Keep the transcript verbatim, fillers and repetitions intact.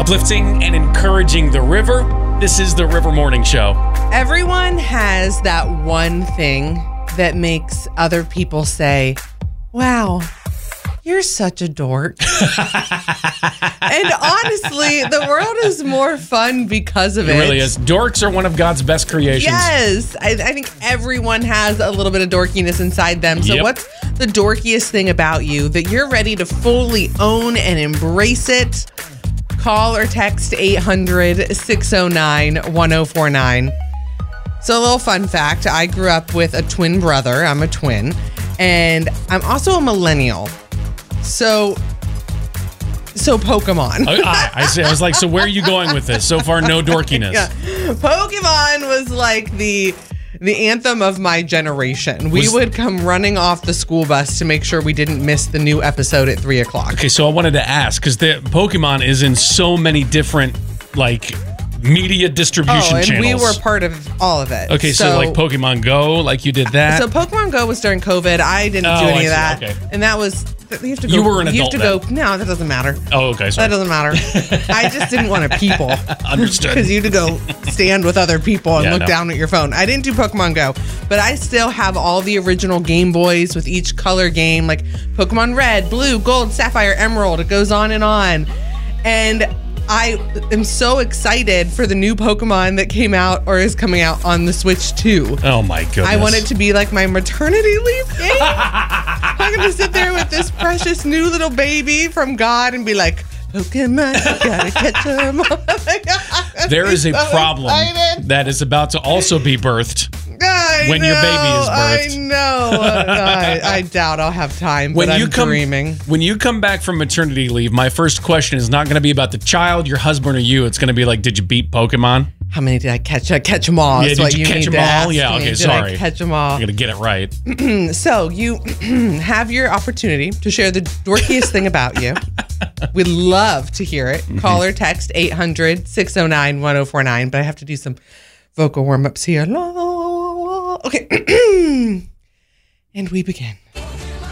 uplifting and encouraging the river. This is the River Morning Show. Everyone has that one thing that makes other people say, wow, you're such a dork. And honestly, the world is more fun because of it. It really is. Dorks are one of God's best creations. Yes. I, I think everyone has a little bit of dorkiness inside them. So Yep. what's the dorkiest thing about you that you're ready to fully own and embrace it? Call or text eight hundred, six oh nine, one oh four nine. So a little fun fact, I grew up with a twin brother. I'm a twin. And I'm also a millennial. So, so Pokemon. I, I, I see. I was like, so where are you going with this? So far, no dorkiness. Yeah. Pokemon was like the the anthem of my generation. We Was- would come running off the school bus to make sure we didn't miss the new episode at three o'clock. Okay, so I wanted to ask, because the Pokemon is in so many different, like, media distribution Oh, and channels. we were part of all of it. Okay, so, like Pokemon Go, like you did that. So Pokemon Go was during COVID. I didn't Oh, do any I of see. that. Okay. And that was, you have to go. You were an You have adult to go, no, that doesn't matter. oh, okay, sorry. That doesn't matter. I just didn't want to people. Understood. Because you had to go stand with other people and Yeah, look no. down at your phone. I didn't do Pokemon Go, but I still have all the original Game Boys with each color game, like Pokemon Red, Blue, Gold, Sapphire, Emerald. It goes on and on. And I am so excited for the new Pokemon that came out or is coming out on the Switch two. Oh, my goodness. I want it to be like my maternity leave game. I'm going to sit there with this precious new little baby from God and be like, Pokemon, you gotta catch them. Oh my God, There is a so problem excited. that is about to also be birthed. I when know, your baby is birthed. I know. I, I doubt I'll have time, When but you I'm come, dreaming. When you come back from maternity leave, my first question is not going to be about the child, your husband, or you. It's going to be like, did you beat Pokemon? How many did I catch? I catch them all. Yeah, is did what you you catch need them to all? ask Yeah, me. okay, Did sorry. I catch them all? I'm going to get it right. So you have your opportunity to share the dorkiest thing about you. We'd love to hear it. Mm-hmm. Call or text eight hundred, six oh nine, one oh four nine. But I have to do some vocal warm-ups here. Okay. And we begin.